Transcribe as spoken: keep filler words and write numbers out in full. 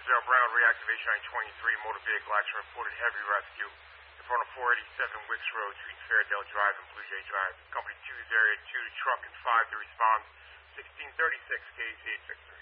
zero Brown, reactivation I twenty-three, motor vehicle action reported heavy rescue in front of four eighty-seven Wicks Road between Fairdale Drive and Blue Jay Drive. Company two is area two, truck and five to respond, sixteen thirty-six K C H Victor.